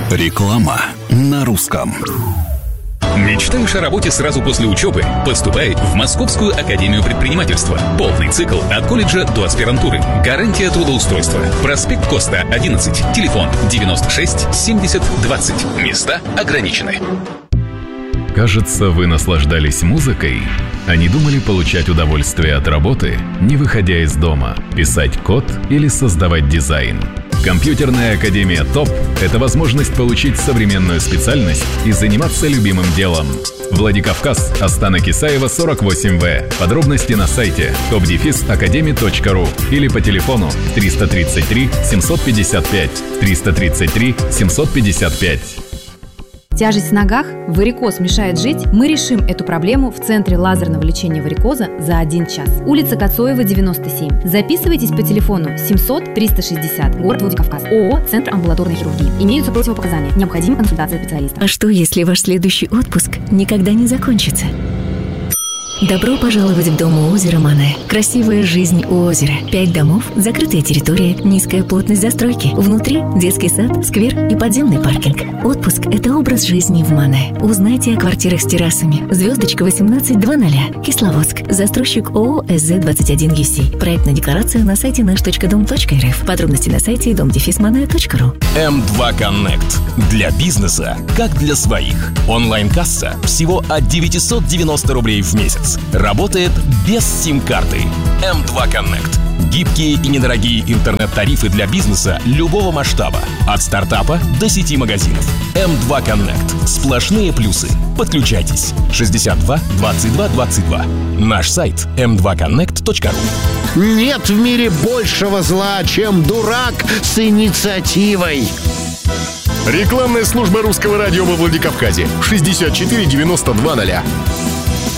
Реклама на русском. Мечтаешь о работе сразу после учебы? Поступай в Московскую академию предпринимательства. Полный цикл от колледжа до аспирантуры. Гарантия трудоустройства. Проспект Коста, 11. Телефон 96 70 20. Места ограничены. Кажется, вы наслаждались музыкой, а не думали получать удовольствие от работы, не выходя из дома, писать код или создавать дизайн. Компьютерная академия ТОП – это возможность получить современную специальность и заниматься любимым делом. Владикавказ, Астана Кисаева, 48В. Подробности на сайте top-academy.ru или по телефону 333 755 333 755. Тяжесть в ногах, варикоз мешает жить? Мы решим эту проблему в Центре лазерного лечения варикоза за 1 час. Улица Коцоева, 97. Записывайтесь по телефону 700 360, город Владикавказ. ООО «Центр амбулаторной хирургии». Имеются противопоказания. Необходима консультация специалиста. А что, если ваш следующий отпуск никогда не закончится? Добро пожаловать в дом у озера Мане. Красивая жизнь у озера. 5 домов, закрытая территория, низкая плотность застройки. Внутри детский сад, сквер и подземный паркинг. Отпуск – это образ жизни в Мане. Узнайте о квартирах с террасами. Звездочка 1820. Кисловодск. Застройщик ООО СЗ-21ЮС. Проектная декларация на сайте nash.dom.rf. Подробности на сайте dom-mane.ru. М2 Connect. Для бизнеса, как для своих. Онлайн-касса всего от 990 рублей в месяц. Работает без сим-карты. М2 Connect. Гибкие и недорогие интернет-тарифы для бизнеса любого масштаба. От стартапа до сети магазинов. М2 Connect. Сплошные плюсы. Подключайтесь. 62 22 22. Наш сайт m2connect.ru. Нет в мире большего зла, чем дурак с инициативой. Рекламная служба русского радио во Владикавказе. 64 92 0.